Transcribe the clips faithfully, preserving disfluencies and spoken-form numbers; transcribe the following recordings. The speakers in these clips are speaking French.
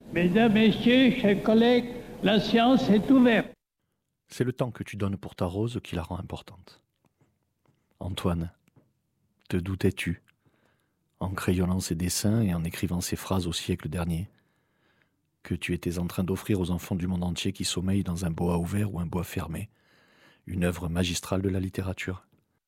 Mesdames, Messieurs, chers collègues, la séance est ouverte. C'est le temps que tu donnes pour ta rose qui la rend importante. Antoine, te doutais-tu, en crayonnant ces dessins et en écrivant ces phrases au siècle dernier, que tu étais en train d'offrir aux enfants du monde entier qui sommeillent dans un bois ouvert ou un bois fermé, une œuvre magistrale de la littérature?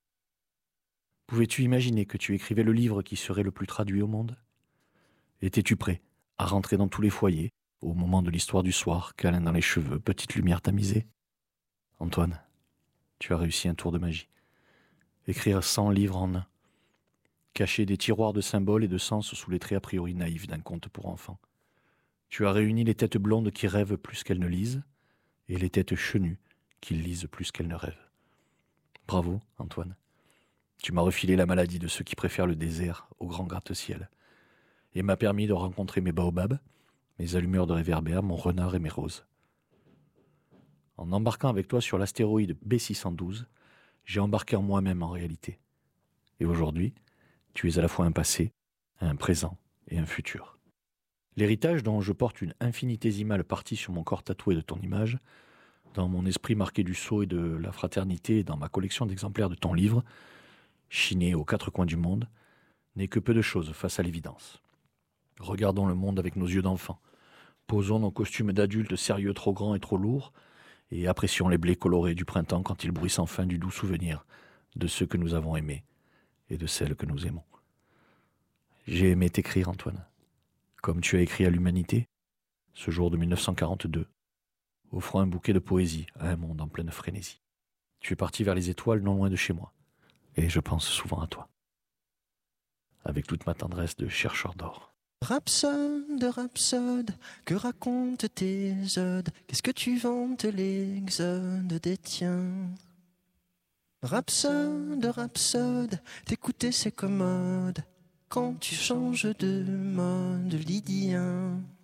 Pouvais-tu imaginer que tu écrivais le livre qui serait le plus traduit au monde? Étais-tu prêt à rentrer dans tous les foyers, au moment de l'histoire du soir, câlin dans les cheveux, petite lumière tamisée? Antoine, tu as réussi un tour de magie. Écrire cent livres en un. Cacher des tiroirs de symboles et de sens sous les traits a priori naïfs d'un conte pour enfants. Tu as réuni les têtes blondes qui rêvent plus qu'elles ne lisent, et les têtes chenues qui lisent plus qu'elles ne rêvent. Bravo, Antoine. Tu m'as refilé la maladie de ceux qui préfèrent le désert au grand gratte-ciel, et m'a permis de rencontrer mes baobabs, mes allumeurs de réverbères, mon renard et mes roses. En embarquant avec toi sur l'astéroïde B six cent douze, j'ai embarqué en moi-même en réalité. Et aujourd'hui, tu es à la fois un passé, un présent et un futur. L'héritage dont je porte une infinitésimale partie sur mon corps tatoué de ton image, dans mon esprit marqué du sceau et de la fraternité et dans ma collection d'exemplaires de ton livre, chiné aux quatre coins du monde, n'est que peu de choses face à l'évidence. Regardons le monde avec nos yeux d'enfant, posons nos costumes d'adultes sérieux trop grands et trop lourds, et apprécions les blés colorés du printemps quand ils bruissent enfin du doux souvenir de ceux que nous avons aimés et de celles que nous aimons. J'ai aimé t'écrire, Antoine, comme tu as écrit à l'humanité, ce jour de mille neuf cent quarante-deux, offrant un bouquet de poésie à un monde en pleine frénésie. Tu es parti vers les étoiles non loin de chez moi, et je pense souvent à toi, avec toute ma tendresse de chercheur d'or. Rhapsode, rhapsode, que racontent tes odes? Qu'est-ce que tu vantes l'exode des tiens? Rhapsode, rhapsode, t'écouter c'est commode quand tu changes de mode lydien.